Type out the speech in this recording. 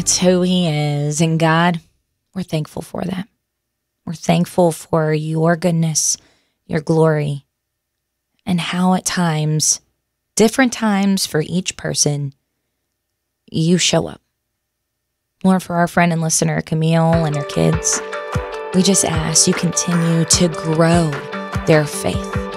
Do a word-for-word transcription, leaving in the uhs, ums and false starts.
That's who he is. And God, we're thankful for that. We're thankful for your goodness, your glory, and how at times, different times for each person, you show up. Lord, for our friend and listener, Camille, and her kids, we just ask you continue to grow their faith.